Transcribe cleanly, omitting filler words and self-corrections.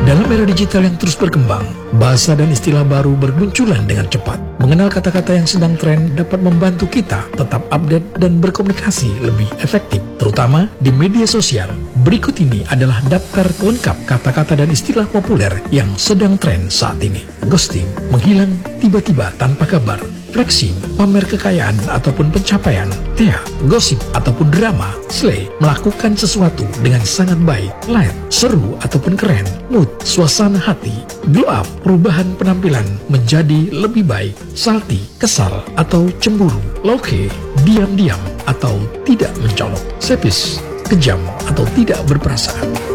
Dalam era digital yang terus berkembang, bahasa dan istilah baru bermunculan dengan cepat. Mengenal kata-kata yang sedang tren dapat membantu kita tetap update dan berkomunikasi lebih efektif, terutama di media sosial. Berikut ini adalah daftar lengkap kata-kata dan istilah populer yang sedang tren saat ini. Ghosting, menghilang tiba-tiba tanpa kabar. Flexing, pamer kekayaan ataupun pencapaian. Tea, gosip ataupun drama. Slay, melakukan sesuatu dengan sangat baik. Light, seru ataupun keren. Mood, suasana hati. Glow up, perubahan penampilan menjadi lebih baik. Salty, kesal atau cemburu. Low-key, diam-diam atau tidak mencolok. Sepis, kejam atau tidak berperasaan.